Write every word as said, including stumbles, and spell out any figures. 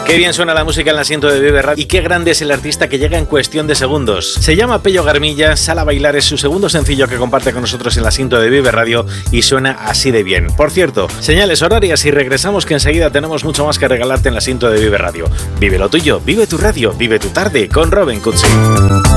Qué bien suena la música en el asiento de Vive Radio y qué grande es el artista que llega en cuestión de segundos. Se llama Pello Garmilla, Sal a bailar es su segundo sencillo que comparte con nosotros en el asiento de Vive Radio y suena así de bien. Por cierto, señales horarias y regresamos que enseguida tenemos mucho más que regalarte en el asiento de Vive Radio. Vive lo tuyo, vive tu radio, vive tu tarde con Robin Cutsi.